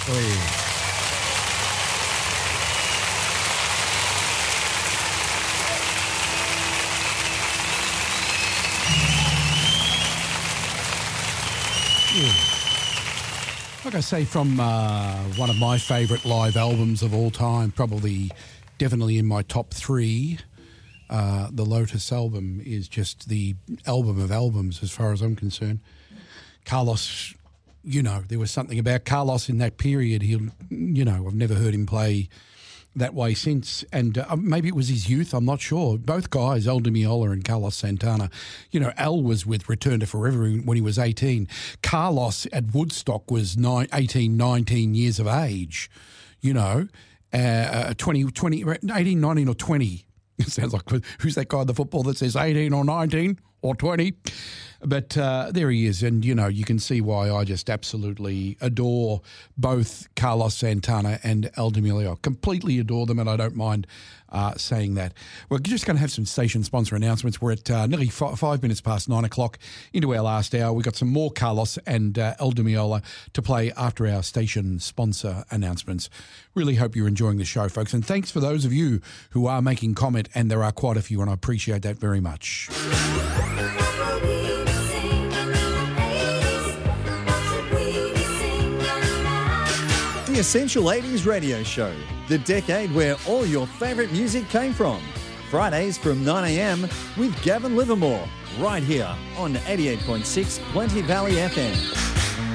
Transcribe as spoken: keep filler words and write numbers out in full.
Oh, like I say, from uh, one of my favourite live albums of all time, probably definitely in my top three, uh, the Lotus album is just the album of albums as far as I'm concerned. Carlos, you know, there was something about Carlos in that period. He, you know, I've never heard him play that way since, and uh, maybe it was his youth, I'm not sure. Both guys, El Di Meola and Carlos Santana, you know, Al was with Return to Forever when he was eighteen. Carlos at Woodstock was nine, eighteen, nineteen years of age, you know, uh, twenty, twenty, eighteen, nineteen or twenty. It sounds like, who's that guy in the football that says eighteen or nineteen or twenty? But uh, there he is, and, you know, you can see why I just absolutely adore both Carlos Santana and El Di Meola. Completely adore them, and I don't mind uh, saying that. We're just going to have some station sponsor announcements. We're at uh, nearly f- five minutes past nine o'clock into our last hour. We've got some more Carlos and uh, El Di Meola to play after our station sponsor announcements. Really hope you're enjoying the show, folks, and thanks for those of you who are making comment, and there are quite a few, and I appreciate that very much. The Essential eighties Radio Show, the decade where all your favourite music came from. Fridays from nine a.m. with Gavin Livermore, right here on eighty-eight point six Plenty Valley F M.